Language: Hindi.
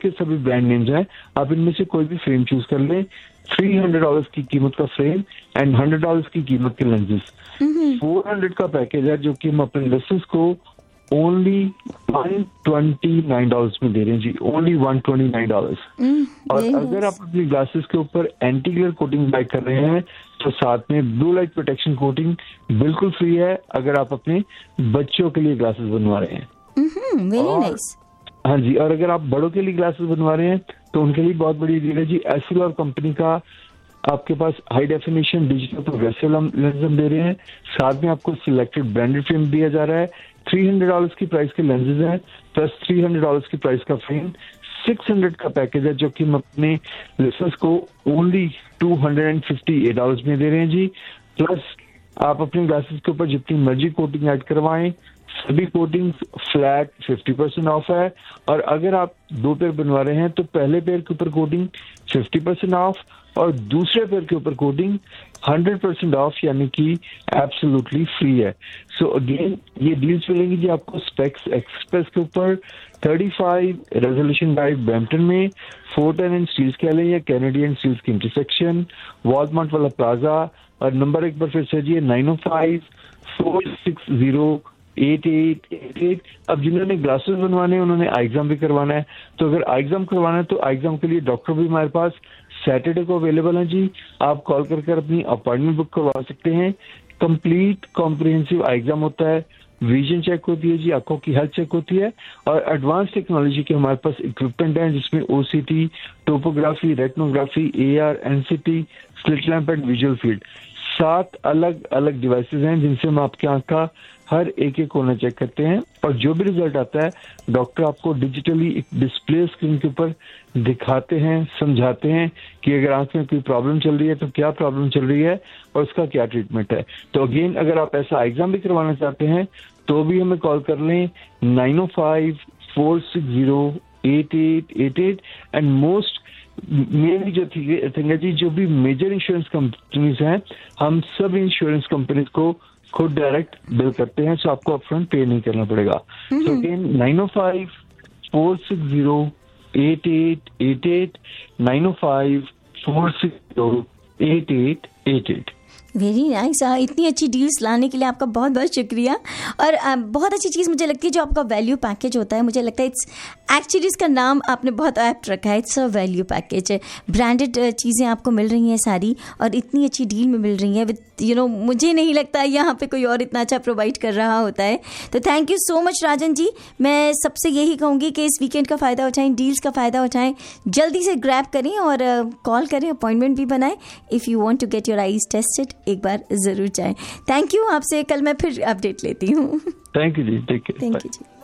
के सभी ब्रांड नेम्स हैं, आप इनमें से कोई भी फ्रेम चूज कर लें। $300 की कीमत का फ्रेम एंड $100 की कीमत के लेंसेज। 400 का पैकेज है जो कि हम अपने लेंसेज को ओनली $129 में दे रहे हैं जी, ओनली $129। और अगर आप अपनी ग्लासेस के ऊपर एंटी ग्लेयर कोटिंग बाय कर रहे हैं तो साथ में ब्लू लाइट प्रोटेक्शन कोटिंग बिल्कुल फ्री है अगर आप अपने बच्चों के लिए ग्लासेस बनवा रहे हैं। Very nice. हाँ जी, और अगर आप बड़ों के लिए ग्लासेस बनवा रहे हैं तो उनके लिए बहुत बड़ी डील है जी। एस्सिलॉर कंपनी का आपके पास high definition digital progressive lens हम दे रहे हैं, साथ में आपको सिलेक्टेड ब्रांडेड फ्रेम दिया जा रहा है। $300 की प्राइस के लेंसेज हैं प्लस $300 की प्राइस का फ्रेम। 600 का पैकेज है जो कि हम अपने लिसनर्स को ओनली $258 में दे रहे हैं जी। प्लस आप अपने ग्लासेस के ऊपर जितनी मर्जी कोटिंग ऐड करवाएं, सभी कोटिंग फ्लैट 50% ऑफ है। और अगर आप 2 पेयर बनवा रहे हैं तो पहले पेयर के ऊपर कोटिंग 50% ऑफ और दूसरे पेयर के ऊपर कोटिंग 100% ऑफ, यानी कि एब्सोल्युटली फ्री है। सो अगेन ये डील्स मिलेंगी जी आपको स्पेक्स एक्सप्रेस के ऊपर 35 रेजोल्यूशन ड्राइव ब्रैम्पटन में, 410 इंच स्टील्स के लिए या कैनेडियन स्टील्स की इंटरसेक्शन, वॉलमार्ट वाला प्लाजा। और नंबर एक बार फिर से जी 905-460-8888। अब जिन्होंने ग्लासेस बनवाने हैं उन्होंने आई एग्जाम भी करवाना है, तो अगर आई एग्जाम करवाना है तो आई एग्जाम के लिए डॉक्टर भी हमारे पास सैटरडे को अवेलेबल है जी। आप कॉल कर अपनी अपॉइंटमेंट बुक करवा सकते हैं। कंप्लीट कॉम्प्रिहेंसिव आई एग्जाम होता है, विजन चेक होती है जी, आंखों की हेल्थ चेक होती है और एडवांस टेक्नोलॉजी के हमारे पास इक्विपमेंट है जिसमें OCT, topography, रेटिनोग्राफी, AR, NCT, slit lamp and visual field 7 अलग अलग डिवाइसेस हैं जिनसे हम आपके आंख का हर एक कोना चेक करते हैं। और जो भी रिजल्ट आता है डॉक्टर आपको डिजिटली एक डिस्प्ले स्क्रीन के ऊपर दिखाते हैं, समझाते हैं कि अगर आंख में कोई प्रॉब्लम चल रही है तो क्या प्रॉब्लम चल रही है और उसका क्या ट्रीटमेंट है। तो अगेन अगर आप ऐसा एग्जाम भी करवाना चाहते हैं तो भी हमें कॉल कर लें 905-460-8888। एंड मोस्ट मेनली जो थिंग है जी, जो भी मेजर इंश्योरेंस कंपनीज हैं हम सब इंश्योरेंस कंपनीज को खुद डायरेक्ट बिल करते हैं, सो आपको अपफ्रंट पे नहीं करना पड़ेगा। So again 905-460-8888, 905-460-8888। Very nice. इतनी अच्छी डील्स लाने के लिए आपका बहुत बहुत शुक्रिया। और बहुत अच्छी चीज़ मुझे लगती है जो आपका वैल्यू पैकेज होता है, मुझे लगता है इट्स एक्चुअली इसका नाम आपने बहुत ऐप्ट रखा है, it's a value package. Branded चीज़ें आपको मिल रही हैं सारी और इतनी अच्छी डील में मिल रही हैं विद मुझे नहीं लगता यहाँ पे कोई और इतना अच्छा प्रोवाइड कर रहा होता है। तो thank you so much Rajan ji. मैं सबसे यही कहूँगी कि इस वीकेंड का फ़ायदा उठाएं, डील्स का फ़ायदा उठाएं, जल्दी से ग्रैब करें और कॉल करें, अपॉइंटमेंट भी बनाएं। If you want to get your eyes tested एक बार ज़रूर जाएं। Thank you. आपसे कल मैं फिर अपडेट लेती हूँ। Thank you ji, take care. Thank you ji.